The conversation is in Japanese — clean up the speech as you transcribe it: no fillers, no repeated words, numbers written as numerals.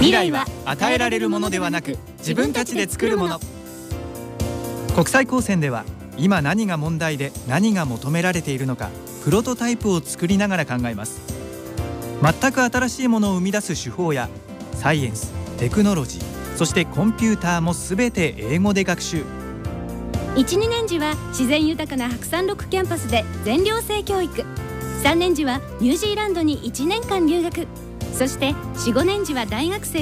未来は与えられるものではなく、自分たちで作るもの。国際高専では今何が問題で何が求められているのか、プロトタイプを作りながら考えます。全く新しいものを生み出す手法やサイエンス、テクノロジー、そしてコンピューターもすべて英語で学習。 1、2年時は自然豊かな白山6キャンパスで全寮制教育。3年時はニュージーランドに1年間留学。そして4、5年時は大学生